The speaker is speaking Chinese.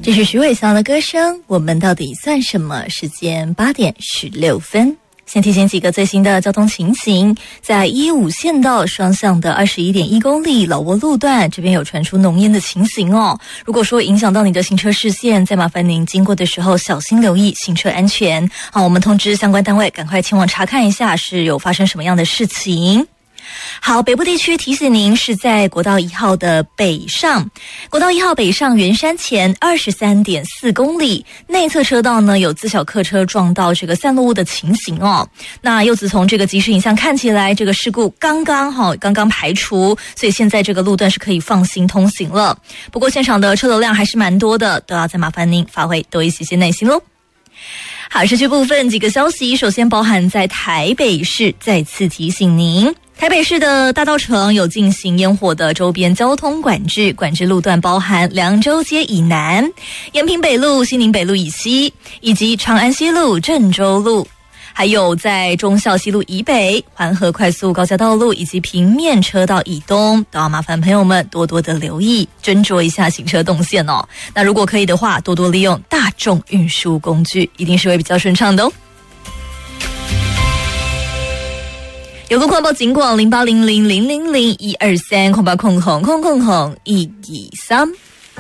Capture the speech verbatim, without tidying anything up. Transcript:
这是徐伟翔的歌声，我们到底算什么？时间八点十六分。先提醒几个最新的交通情形，在一五县道双向的二十一点一公里老挝路段，这边有传出浓烟的情形哦。如果说影响到你的行车视线，再麻烦您经过的时候小心留意行车安全。好，我们通知相关单位，赶快前往查看一下是有发生什么样的事情。好，北部地区提醒您是在国道一号的北上，国道一号北上圆山前二十三点四公里，内侧车道呢有自小客车撞到这个散落物的情形哦。那柚子从这个即时影像看起来，这个事故刚刚好刚刚排除，所以现在这个路段是可以放心通行了。不过现场的车流量还是蛮多的，都要再麻烦您发挥多一些些耐心喽。好，市区部分几个消息，首先包含在台北市，再次提醒您。台北市的大稻埕有进行烟火的周边交通管制，管制路段包含凉州街以南、延平北路、西宁北路以西，以及长安西路、郑州路，还有在忠孝西路以北、环河快速高架道路以及平面车道以东，都要麻烦朋友们多多的留意，斟酌一下行车动线哦。那如果可以的话，多多利用大众运输工具，一定是会比较顺畅的哦。有路况报警广零八零零零零零一二三空八空空空空空一二三。